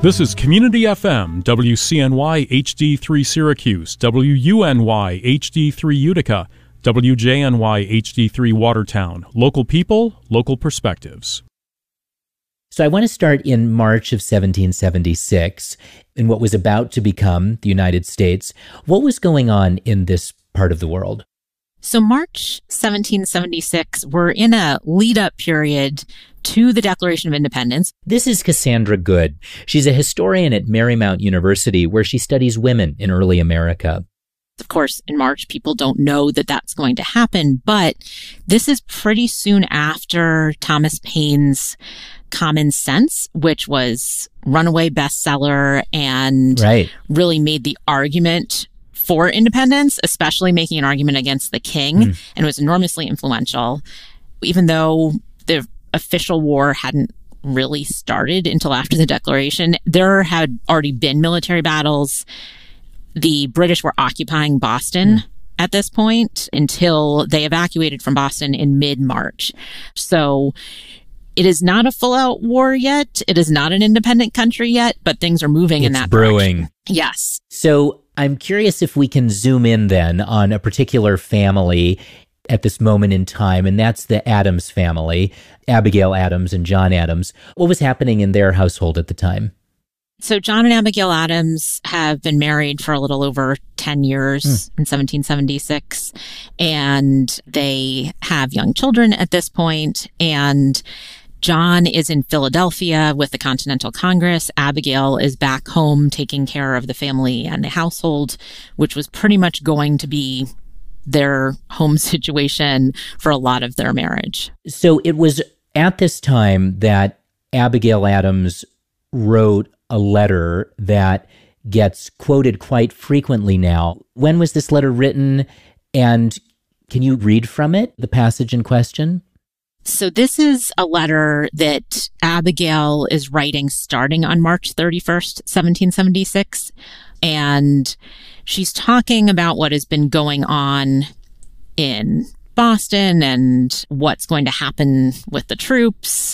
This is Community FM, WCNY HD3 Syracuse, WUNY HD3 Utica, WJNY HD3 Watertown. Local people, local perspectives. So I want to start in March of 1776, in what was about to become the United States. What was going on in this part of the world? So March 1776, we're in a lead-up period to the Declaration of Independence. This is Cassandra Good. She's a historian at Marymount University, where she studies women in early America. Of course, in March, people don't know that that's going to happen, but this is pretty soon after Thomas Paine's Common Sense, which was runaway bestseller and really made the argument for independence, especially making an argument against the king, and was enormously influential. Even though the official war hadn't really started until after the Declaration, there had already been military battles. The British were occupying Boston at this point until they evacuated from Boston in mid-March. So it is not a full-out war yet. It is not an independent country yet, but things are moving in that brewing. direction. Yes. So I'm curious if we can zoom in then on a particular family at this moment in time, and that's the Adams family, Abigail Adams and John Adams. What was happening in their household at the time? So John and Abigail Adams have been married for a little over 10 years in 1776, and they have young children at this point, and John is in Philadelphia with the Continental Congress. Abigail is back home taking care of the family and the household, which was pretty much going to be their home situation for a lot of their marriage. So it was at this time that Abigail Adams wrote a letter that gets quoted quite frequently now. When was this letter written? And can you read from it, the passage in question? So this is a letter that Abigail is writing starting on March 31st, 1776. And she's talking about what has been going on in Boston and what's going to happen with the troops.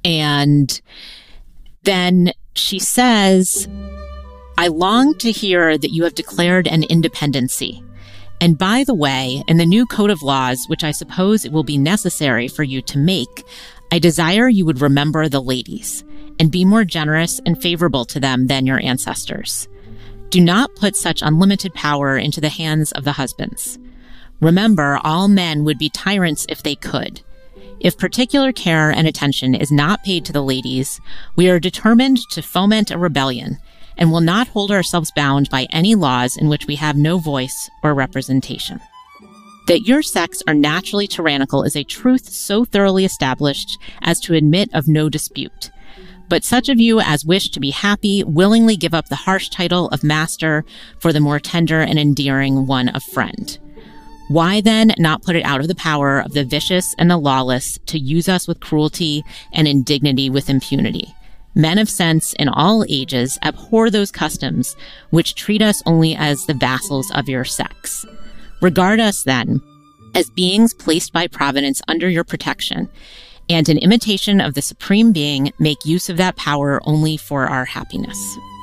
And then she says, "I long to hear that you have declared an independency. And by the way, in the new code of laws, which I suppose it will be necessary for you to make, I desire you would remember the ladies and be more generous and favorable to them than your ancestors. Do not put such unlimited power into the hands of the husbands. Remember, all men would be tyrants if they could. If particular care and attention is not paid to the ladies, we are determined to foment a rebellion and will not hold ourselves bound by any laws in which we have no voice or representation. That your sex are naturally tyrannical is a truth so thoroughly established as to admit of no dispute. But such of you as wish to be happy willingly give up the harsh title of master for the more tender and endearing one of friend. Why then not put it out of the power of the vicious and the lawless to use us with cruelty and indignity with impunity? Men of sense in all ages abhor those customs which treat us only as the vassals of your sex. Regard us, then, as beings placed by Providence under your protection, and in imitation of the Supreme Being, make use of that power only for our happiness."